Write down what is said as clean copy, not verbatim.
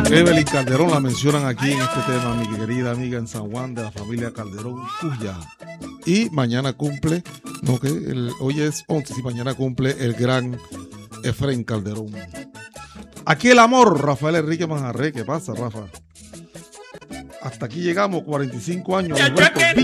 Evelyn Calderón la mencionan aquí en este tema, mi querida amiga en San Juan de la familia Calderón Cuya. Y mañana cumple, hoy es 11, sí, mañana cumple el gran Efrén Calderón. Aquí el amor, Rafael Enrique Manjarré. ¿Qué pasa, Rafa? Hasta aquí llegamos, 45 años.